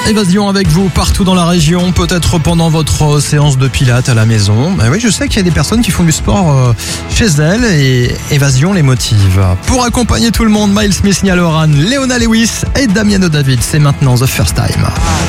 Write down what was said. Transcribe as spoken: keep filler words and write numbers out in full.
Évasion avec vous partout dans la région, peut-être pendant votre séance de pilates à la maison. Ben oui, je sais qu'il y a des personnes qui font du sport euh, chez elles et Évasion les motive. Pour accompagner tout le monde, Miles Smith, Niall Horan, Leona Lewis et Damiano David, c'est maintenant The First Time.